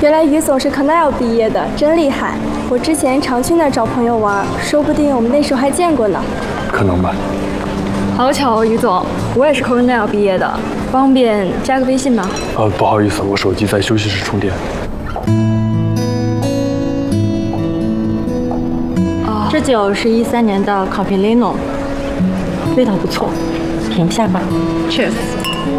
原来于总是 Cornell 毕业的，真厉害！我之前常去那儿找朋友玩，说不定我们那时候还见过呢。 可能吧。 好巧哦，于总，我也是 Cornell 毕业的，方便加个微信吗？ 不好意思，我手机在休息室充电。 这酒是13年的 Campilino，味道不错，品一下吧。 Cheers。